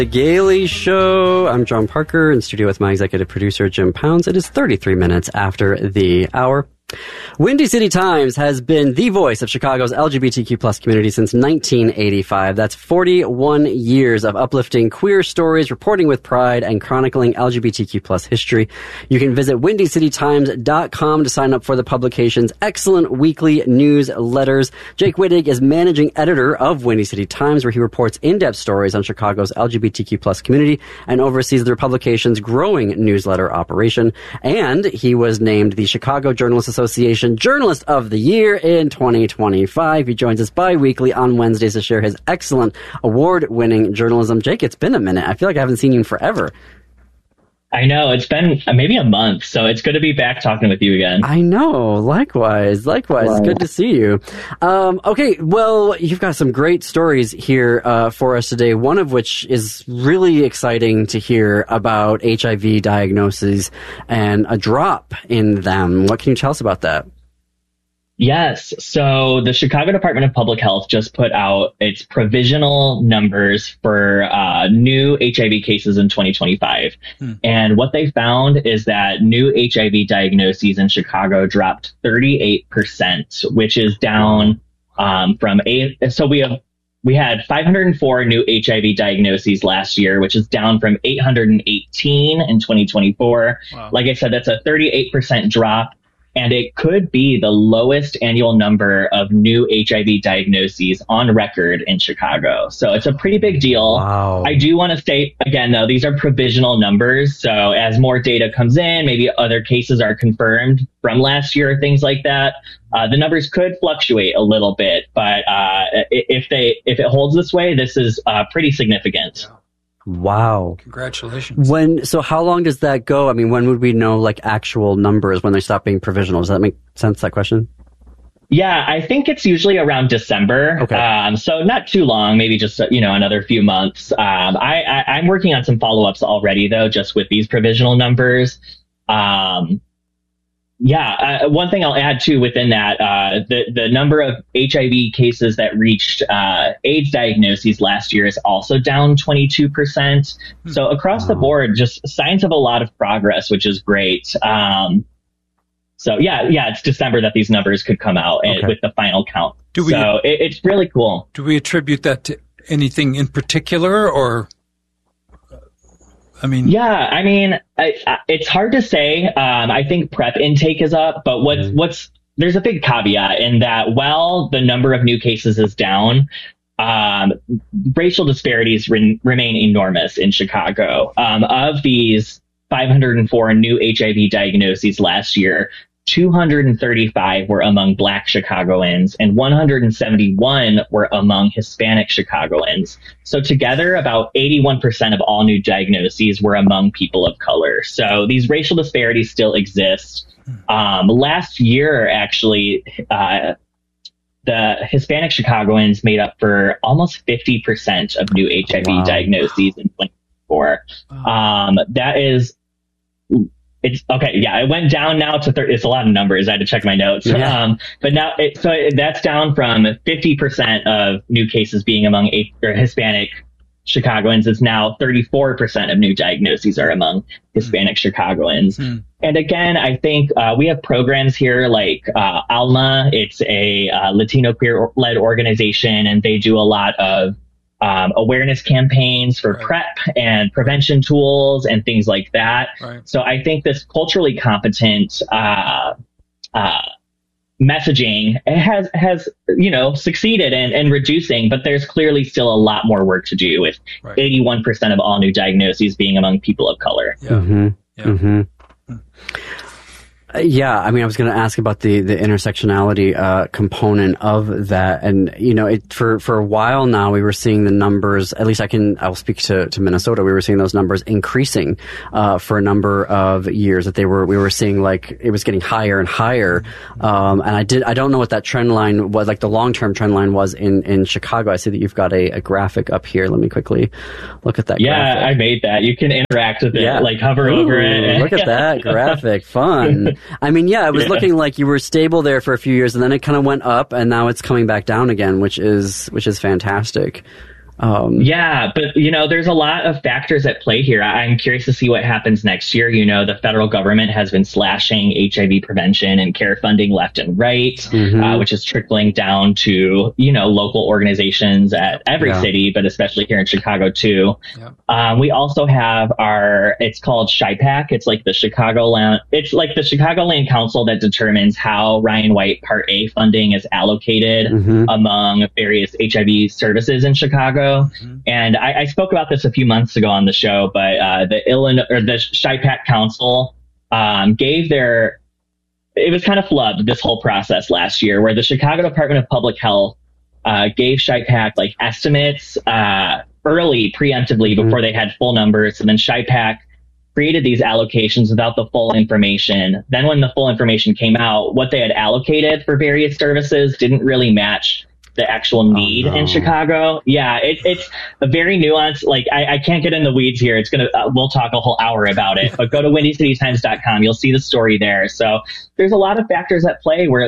The Gailey Show. I'm John Parker in studio with my executive producer, Jim Pounds. It is 33 minutes after the hour. Windy City Times has been the voice of Chicago's LGBTQ plus community since 1985. That's 41 years of uplifting queer stories, reporting with pride, and chronicling LGBTQ plus history. You can visit windycitytimes.com to sign up for the publication's excellent weekly newsletters. Jake Wittig is managing editor of Windy City Times, where he reports in-depth stories on Chicago's LGBTQ plus community and oversees the publication's growing newsletter operation. And he was named the Chicago Journalists Association Journalist of the Year in 2025. He joins us bi-weekly on Wednesdays to share his excellent award-winning journalism. Jake, it's been a minute. I feel like I haven't seen you in forever. I know. It's been maybe a month, so it's good to be back talking with you again. I know. Likewise. Wow. It's good to see you. Okay, well, you've got some great stories here for us today, one of which is really exciting to hear about HIV diagnoses and a drop in them. What can you tell us about that? Yes. So the Chicago Department of Public Health just put out its provisional numbers for new HIV cases in 2025. And what they found is that new HIV diagnoses in Chicago dropped 38%, which is down from 8. So we had 504 new HIV diagnoses last year, which is down from 818 in 2024. Wow. Like I said, that's a 38% drop. And it could be the lowest annual number of new HIV diagnoses on record in Chicago. So it's a pretty big deal. Wow. I do want to state, again, though, these are provisional numbers. So as more data comes in, maybe other cases are confirmed from last year, things like that. The numbers could fluctuate a little bit. But if it holds this way, this is pretty significant. Yeah. Wow. Congratulations. So how long does that go? I mean, when would we know like actual numbers when they stop being provisional? Does that make sense, that question? Yeah, I think it's usually around December. Okay. So not too long, maybe just, another few months. I'm working on some follow-ups already, though, just with these provisional numbers. One thing I'll add too within that, the number of HIV cases that reached AIDS diagnoses last year is also down 22%. So across the board, just signs of a lot of progress, which is great. It's December that these numbers could come out with the final count. It's really cool. Do we attribute that to anything in particular, or? It's hard to say. I think PrEP intake is up, but there's a big caveat in that while the number of new cases is down, racial disparities remain enormous in Chicago. Of these 504 new HIV diagnoses last year, 235 were among Black Chicagoans and 171 were among Hispanic Chicagoans. So together, about 81% of all new diagnoses were among people of color. So these racial disparities still exist. Last year, actually, the Hispanic Chicagoans made up for almost 50% of new HIV diagnoses in 2024. That is... It's okay. Yeah, it went down now to 30. It's a lot of numbers. I had to check my notes. Yeah. But now that's down from 50% of new cases being among Hispanic Chicagoans. Is now 34% of new diagnoses are among Hispanic Chicagoans. And again, I think we have programs here like ALMA. It's a Latino queer-led organization, and they do a lot of awareness campaigns for PrEP and prevention tools and things like that. Right. So I think this culturally competent messaging has succeeded in reducing, but there's clearly still a lot more work to do with 81% of all new diagnoses being among people of color. Yeah. Mm-hmm. Yeah. Mm-hmm. Yeah, I mean, I was going to ask about the intersectionality component of that, and for a while now we were seeing the numbers. At least I'll speak to Minnesota. We were seeing those numbers increasing for a number of years. That we were seeing like it was getting higher and higher. And I don't know what that trend line was, like the long term trend line was in Chicago. I see that you've got a graphic up here. Let me quickly look at that. Yeah, graphic. I made that. You can interact with it, like hover over it. Look at that graphic, fun. I mean, yeah, it was looking like you were stable there for a few years, and then it kind of went up, and now it's coming back down again, which is fantastic. Yeah, but there's a lot of factors at play here. I'm curious to see what happens next year. The federal government has been slashing HIV prevention and care funding left and right, which is trickling down to, local organizations at every city, but especially here in Chicago too. Yeah. We also have it's called SHIPAC. It's like the Chicagoland Council that determines how Ryan White Part A funding is allocated among various HIV services in Chicago. And I spoke about this a few months ago on the show, but the SHIPAC Council it was kind of flubbed, this whole process last year, where the Chicago Department of Public Health gave SHIPAC like estimates early, preemptively, before they had full numbers. And then SHIPAC created these allocations without the full information. Then when the full information came out, what they had allocated for various services didn't really match the actual need in Chicago. Yeah, it's a very nuanced, like, I can't get in the weeds here. We'll talk a whole hour about it, but go to windycitytimes.com. You'll see the story there. So there's a lot of factors at play where,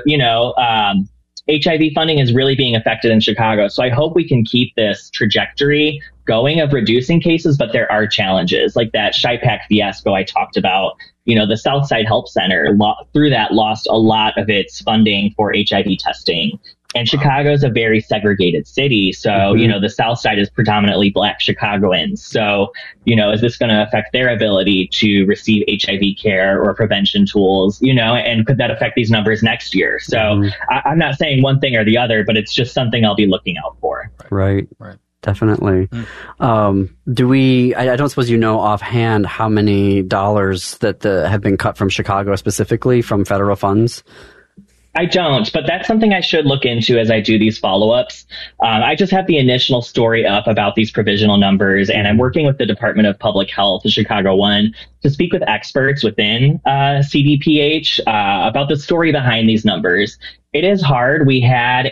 HIV funding is really being affected in Chicago. So I hope we can keep this trajectory going of reducing cases, but there are challenges like that SHIPAC fiasco I talked about. The Southside Help Center through that lost a lot of its funding for HIV testing. And Chicago is a very segregated city. So, the South Side is predominantly Black Chicagoans. So, is this going to affect their ability to receive HIV care or prevention tools, and could that affect these numbers next year? So I'm not saying one thing or the other, but it's just something I'll be looking out for. Right. Definitely. I don't suppose offhand how many dollars that have been cut from Chicago specifically from federal funds? I don't, but that's something I should look into as I do these follow-ups. I just have the initial story up about these provisional numbers, and I'm working with the Department of Public Health, the Chicago one, to speak with experts within CDPH about the story behind these numbers. It is hard. We had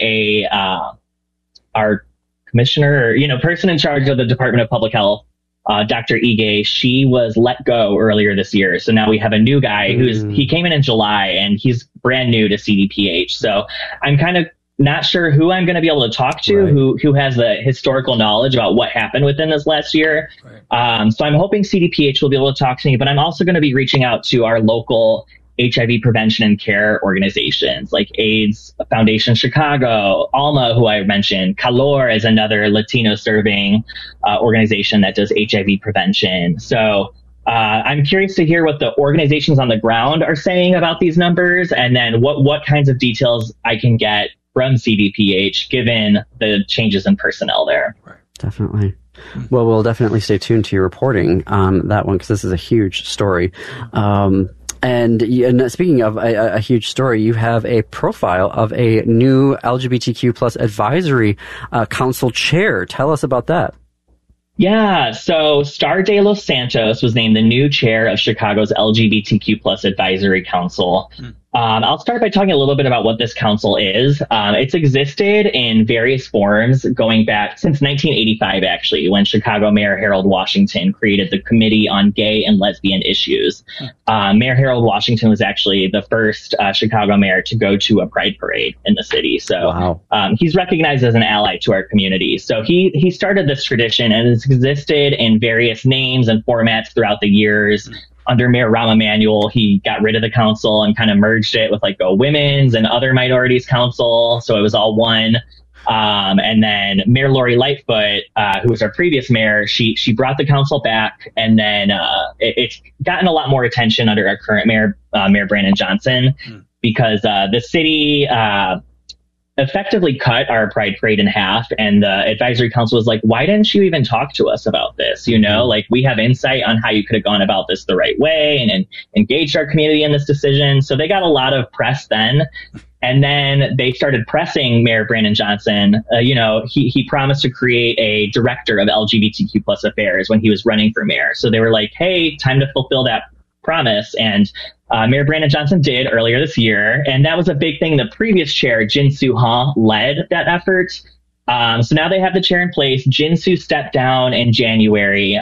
our commissioner, person in charge of the Department of Public Health, Dr. Ige, she was let go earlier this year. So now we have a new guy he came in July, and he's brand new to CDPH. So I'm kind of not sure who I'm going to be able to talk to, who has the historical knowledge about what happened within this last year. So I'm hoping CDPH will be able to talk to me, but I'm also going to be reaching out to our local HIV prevention and care organizations like AIDS Foundation Chicago, ALMA, who I mentioned, Calor is another Latino serving organization that does HIV prevention. So I'm curious to hear what the organizations on the ground are saying about these numbers, and then what kinds of details I can get from CDPH given the changes in personnel there. Definitely. Well, we'll definitely stay tuned to your reporting on that one, because this is a huge story. And speaking of a huge story, you have a profile of a new LGBTQ plus advisory council chair. Tell us about that. Yeah, so Star de los Santos was named the new chair of Chicago's LGBTQ plus advisory council. I'll start by talking a little bit about what this council is. It's existed in various forms going back since 1985, actually, when Chicago Mayor Harold Washington created the Committee on Gay and Lesbian Issues. Mayor Harold Washington was actually the first Chicago mayor to go to a pride parade in the city. So he's recognized as an ally to our community. So he started this tradition, and it's existed in various names and formats throughout the years. Under Mayor Rahm Emanuel, he got rid of the council and kind of merged it with like a women's and other minorities council. So it was all one. And then Mayor Lori Lightfoot, who was our previous mayor, she brought the council back. And then it's gotten a lot more attention under our current mayor, Mayor Brandon Johnson, because the city effectively cut our pride parade in half, and the advisory council was like, why didn't you even talk to us about this? Like, we have insight on how you could have gone about this the right way and engaged our community in this decision. So they got a lot of press then. And then they started pressing Mayor Brandon Johnson. He promised to create a director of LGBTQ plus affairs when he was running for mayor. So they were like, hey, time to fulfill that promise. And Mayor Brandon Johnson did earlier this year. And that was a big thing. The previous chair, Jin-Soo Han, led that effort. So now they have the chair in place. Jin-Soo stepped down in January.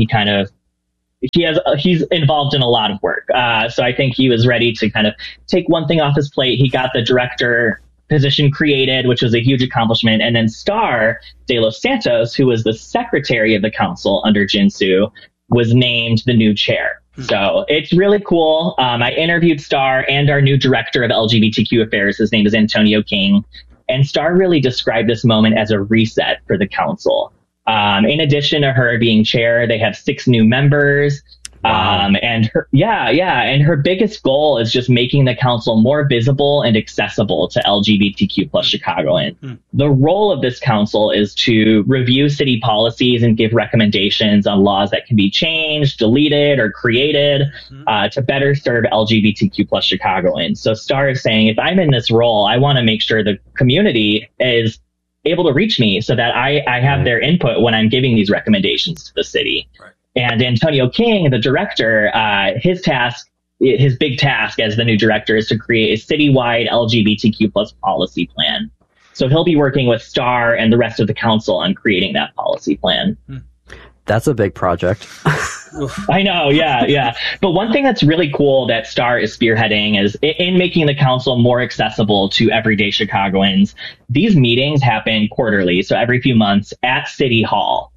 He's involved in a lot of work. So I think he was ready to kind of take one thing off his plate. He got the director position created, which was a huge accomplishment. And then Star de los Santos, who was the secretary of the council under Jinsu, was named the new chair. So it's really cool. I interviewed Star and our new director of LGBTQ affairs. His name is Antonio King. And Star really described this moment as a reset for the council. In addition to her being chair, they have 6 new members. Wow. And her biggest goal is just making the council more visible and accessible to LGBTQ plus Chicagoans. The role of this council is to review city policies and give recommendations on laws that can be changed, deleted, or created to better serve LGBTQ plus Chicagoans. So Star is saying, if I'm in this role, I want to make sure the community is able to reach me so that I have their input when I'm giving these recommendations to the city. Right. And Antonio King, the director, his big task as the new director is to create a citywide LGBTQ plus policy plan. So he'll be working with Star and the rest of the council on creating that policy plan. That's a big project. I know, yeah. But one thing that's really cool that Star is spearheading is in making the council more accessible to everyday Chicagoans. These meetings happen quarterly, so every few months at City Hall.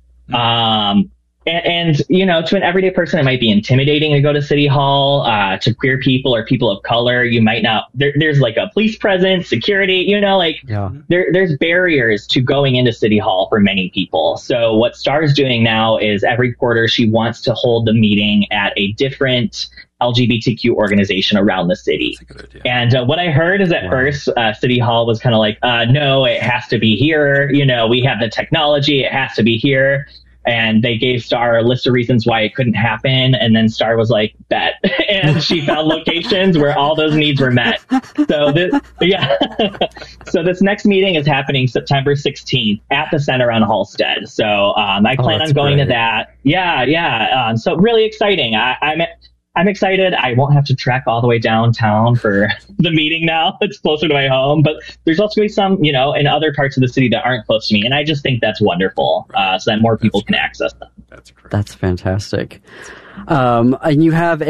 And, you know, to an everyday person, it might be intimidating to go to City Hall. To queer people or people of color, you might not. There's like a police presence, security, you know, like there's barriers to going into City Hall for many people. So what Star's doing now is every quarter she wants to hold the meeting at a different LGBTQ organization around the city. And what I heard is at first City Hall was kind of like, no, it has to be here. You know, we have the technology. It has to be here. And they gave Star a list of reasons why it couldn't happen. And then Star was like, bet. And she found locations where all those needs were met. So so this next meeting is happening September 16th at the Center on Halstead. So I plan on going to that. Yeah. So really exciting. I'm excited. I won't have to trek all the way downtown for the meeting now. It's closer to my home, but there's also going to be some, you know, in other parts of the city that aren't close to me. And I just think that's wonderful, so that more people can access them. That's great. That's fantastic. And you have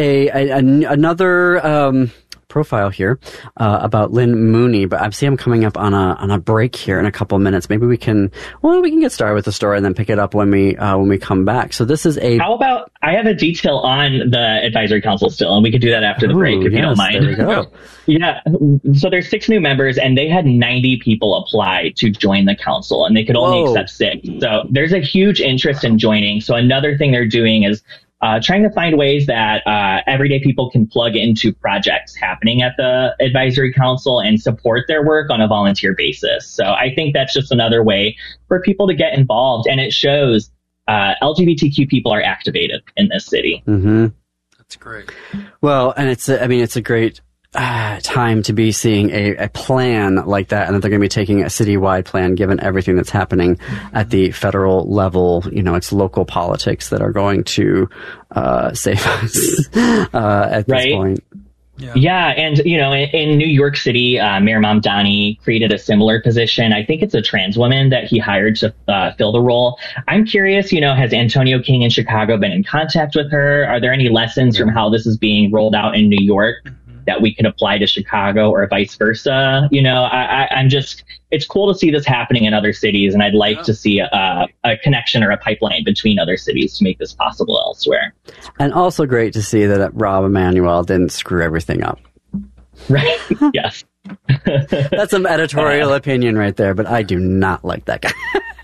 another profile here about Lynn Mooney, but I see I'm coming up on a break here in a couple minutes. Maybe we can get started with the story and then pick it up when we come back. So this is how about I have a detail on the advisory council still, and we could do that after the break if you don't mind. There we go. Yeah. So there's 6 new members, and they had 90 people apply to join the council, and they could only accept 6. So there's a huge interest in joining. So another thing they're doing is trying to find ways that everyday people can plug into projects happening at the advisory council and support their work on a volunteer basis. So I think that's just another way for people to get involved, and it shows LGBTQ people are activated in this city. Mm-hmm. That's great. Well, and it's a great time to be seeing a plan like that, and that they're going to be taking a citywide plan given everything that's happening at the federal level. You know, it's local politics that are going to save us at this point. Yeah, and you know, in New York City, Mayor Mamdani created a similar position. I think it's a trans woman that he hired to fill the role. I'm curious, you know, has Antonio King in Chicago been in contact with her? Are there any lessons from how this is being rolled out in New York that we can apply to Chicago or vice versa? You know, it's cool to see this happening in other cities, and I'd like to see a connection or a pipeline between other cities to make this possible elsewhere. And also great to see that Rahm Emanuel didn't screw everything up. Right. Yes. That's some editorial opinion right there, but I do not like that guy.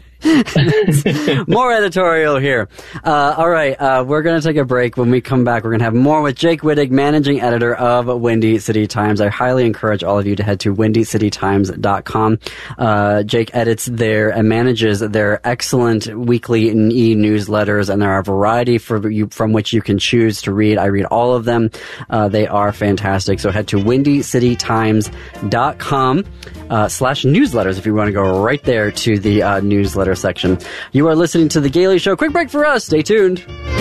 More editorial here. All right, we're going to take a break. When we come back, we're going to have more with Jake Wittig, managing editor of Windy City Times. I highly encourage all of you to head to windycitytimes.com. Jake edits there and manages their excellent weekly e-newsletters, and there are a variety from which you can choose to read. I read all of them. They are fantastic. So head to windycitytimes.com /newsletters if you want to go right there to the newsletter section. You are listening to The Gailey Show. Quick break for us. Stay tuned.